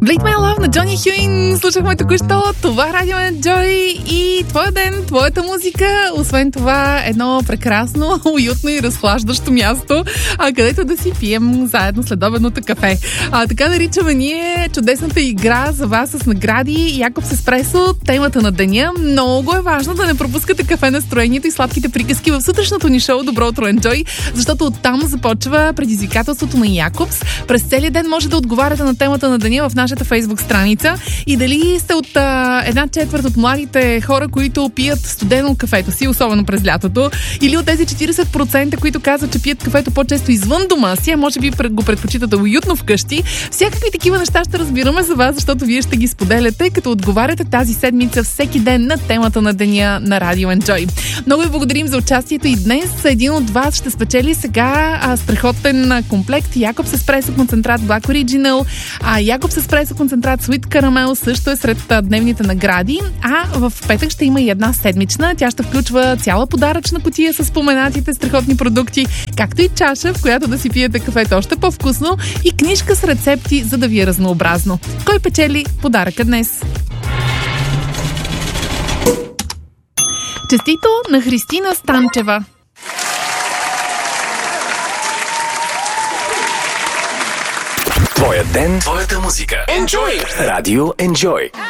Bleed My Love на Джони Хюин слушахме току-що. Това Радио Enjoy и твоя ден, твоята музика. Освен това, едно прекрасно, уютно и разхлаждащо място, където да си пием заедно следобедното кафе. Така наричаме ние чудесната игра за вас с награди Якобс Еспресо, темата на деня. Много е важно да не пропускате кафе настроението и сладките приказки в сутрешното ни шоу Добро утро Enjoy, защото оттам започва предизвикателството на Якобс. През целия ден може да отговаряте на темата на деня в нашата фейсбук страница и дали сте от една четвърт от младите хора, които пият студено кафето си, особено през лятото, или от тези 40%, които казват, че пият кафето по-често извън дома си, а може би го предпочитате уютно вкъщи. Всякакви такива неща ще разбираме за вас, защото вие ще ги споделяте, като отговаряте тази седмица всеки ден на темата на деня на Радио Enjoy. Много ви благодарим за участието и днес един от вас ще спечели сега страхотен комплект Якобс Еспресо концентрат Black Original, Якобс Еспресо концентрат Sweet Caramel също е сред дневните награди, а в петък ще има и една седмична. Тя ще включва цяла подаръчна кутия с споменатите страхотни продукти, както и чаша, в която да си пиете кафето още по-вкусно и книжка с рецепти, за да ви е разнообразно. Кой печели подаръка днес? Честито на Христина Станчева! Твоя ден, твоята музика. Enjoy! Радио Enjoy.